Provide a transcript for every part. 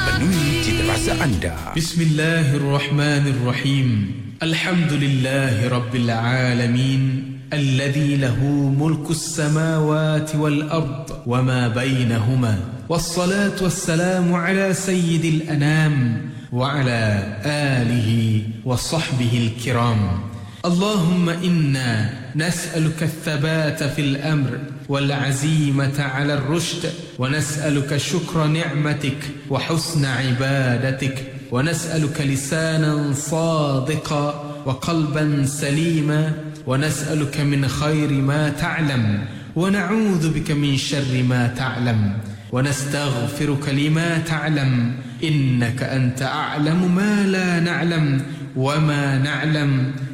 Penuhi cita rasa anda. Bismillahirrahmanirrahim. Alhamdulillahi Rabbil Alamin. الذي له ملك السماوات والأرض وما بينهما والصلاة والسلام على سيد الأنام وعلى آله وصحبه الكرام. اللهم إنا نسألك الثبات في الأمر والعزيمة على الرشد ونسألك شكر نعمتك وحسن عبادتك ونسألك لسانا صادقا وقلبا سليما ونسألك من خير ما تعلم ونعوذ بك من شر ما تعلم ونستغفرك لما تعلم إنك أنت أعلم ما لا نعلم وما نعلم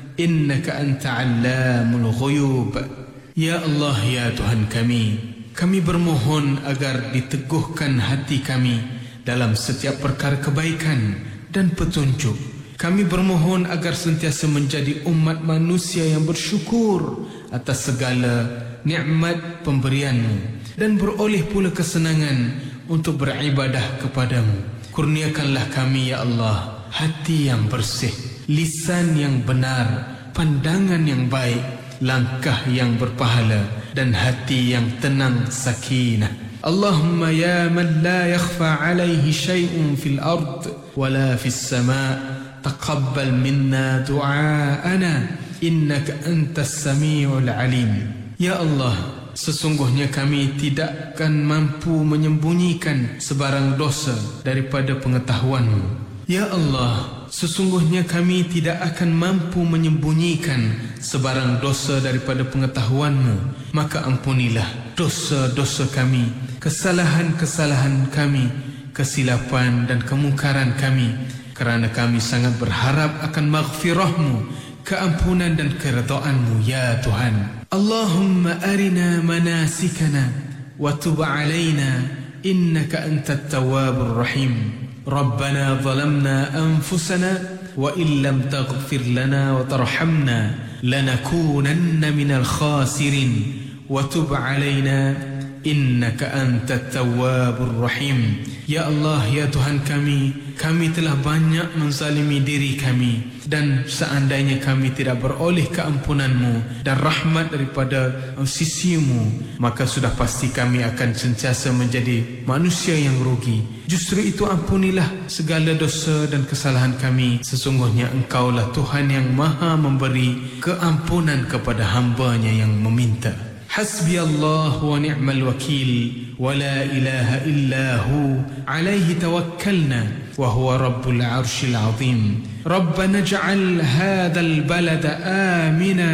إنك أنت علام الغيوب. Ya Allah, ya Tuhan kami bermohon agar diteguhkan hati kami dalam setiap perkara kebaikan dan petunjuk. Kami bermohon agar sentiasa menjadi umat manusia yang bersyukur atas segala nikmat pemberian-Mu dan beroleh pula kesenangan untuk beribadah kepadamu. Kurniakanlah kami, ya Allah, hati yang bersih, lisan yang benar, pandangan yang baik, langkah yang berpahala dan hati yang tenang sakinah. Allahumma ya man la yakhfa alaihi syai'un fil ard wala fis sama' taqabbal minna du'aana innaka antas sami'ul alim. Ya Allah, sesungguhnya kami tidak akan mampu menyembunyikan sebarang dosa daripada pengetahuan-Mu. Ya Allah, sesungguhnya kami tidak akan mampu menyembunyikan sebarang dosa daripada pengetahuan-Mu. Maka ampunilah dosa-dosa kami, kesalahan-kesalahan kami, kesilapan dan kemungkaran kami, kerana kami sangat berharap akan maghfirah-Mu, keampunan dan keridhaan-Mu, ya Tuhan. Allahumma arina manasikana wa tub alaina innaka antat tawwabur rahim. Rabbana zalamna anfusana wa illam taghfir lana wa tarhamna lanakunanna minal khasirin wa tub alaina innaka antat tawwabur rahim. Ya Allah, ya Tuhan kami telah banyak menzalimi diri kami, dan seandainya kami tidak beroleh keampunan-Mu dan rahmat daripada sisi-Mu, maka sudah pasti kami akan sentiasa menjadi manusia yang rugi. Justru itu ampunilah segala dosa dan kesalahan kami. Sesungguhnya Engkaulah Tuhan yang maha memberi keampunan kepada hamba-Nya yang meminta. حسبي الله ونعم الوكيل ولا إله إلا هو عليه توكلنا وهو رب العرش العظيم. ربنا اجعل هذا البلد آمنا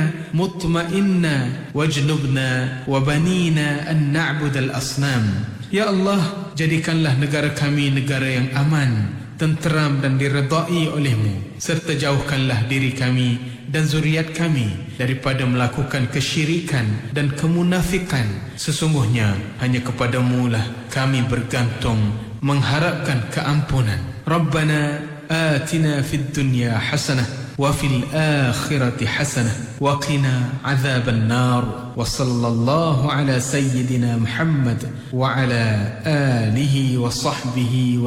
مطمئنا واجنبنا وبنينا أن نعبد الأصنام. Ya Allah, jadikanlah negara kami negara yang aman, tenteram dan diredai oleh-Mu, serta jauhkanlah diri kami dan zuriat kami daripada melakukan kesyirikan dan kemunafikan. Sesungguhnya hanya kepadamu lah kami bergantung, mengharapkan keampunan. Rabbana atina fid dunya hasanah wa fil akhirati hasanah wa qina azaban nar. Wa sallallahu ala sayyidina Muhammad wa ala alihi wa sahbihi